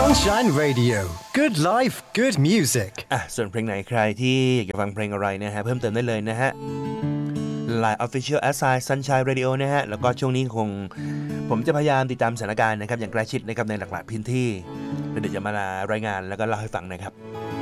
Sunshine Radio Good Life Good Music ส่วนเพลงไหนใครที่อยากจะฟังเพลงอะไรนะฮะเพิ่มเติมได้เลยนะฮะ Line Official @Sunshine Radio นะฮะแล้วก็ช่วงนี้ผมจะพยายามติดตามสถานการณ์นะครับอย่างใกล้ชิดนะครับในหลากหลายพื้นที่เดี๋ยวจะมารายงานแล้วก็เล่าให้ฟังนะครับ